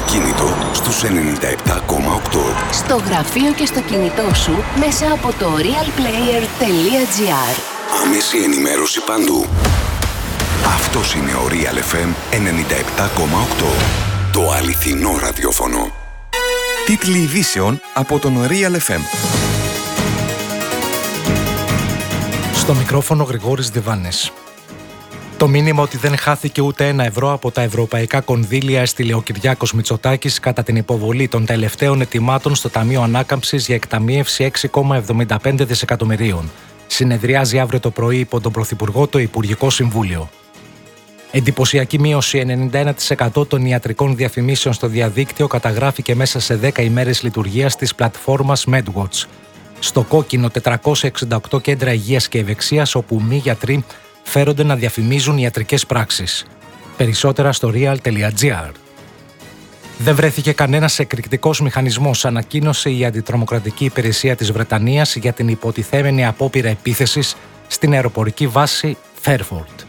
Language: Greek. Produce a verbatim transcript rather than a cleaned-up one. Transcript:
αυτοκίνητο στους ενενήντα επτά κόμμα οκτώ. Στο γραφείο και στο κινητό σου μέσα από το realplayer τελεία gr. Άμεση ενημέρωση παντού. Αυτός είναι ο Real εφ εμ ενενήντα επτά κόμμα οκτώ. Το αληθινό ραδιόφωνο. Τίτλοι ειδήσεων από τον Real εφ εμ. Στο μικρόφωνο Γρηγόρης Διβάνης. Το μήνυμα ότι δεν χάθηκε ούτε ένα ευρώ από τα ευρωπαϊκά κονδύλια έστειλε ο Κυριάκος Μητσοτάκης κατά την υποβολή των τελευταίων ετοιμάτων στο Ταμείο Ανάκαμψης για εκταμείευση έξι κόμμα εβδομήντα πέντε δισεκατομμυρίων. Συνεδριάζει αύριο το πρωί υπό τον Πρωθυπουργό το Υπουργικό Συμβούλιο. Εντυπωσιακή μείωση ενενήντα ένα τοις εκατό των ιατρικών διαφημίσεων στο διαδίκτυο καταγράφηκε μέσα σε δέκα ημέρες λειτουργίας της πλατφόρμας MedWatch. Στο κόκκινο τετρακόσια εξήντα οκτώ κέντρα υγείας και ευεξίας όπου μη γιατροί φέρονται να διαφημίζουν ιατρικές πράξεις. Περισσότερα στο real τελεία gr. Δεν βρέθηκε κανένας εκρηκτικός μηχανισμός, ανακοίνωσε η Αντιτρομοκρατική Υπηρεσία της Βρετανίας για την υποτιθέμενη απόπειρα επίθεσης στην αεροπορική βάση Fairford.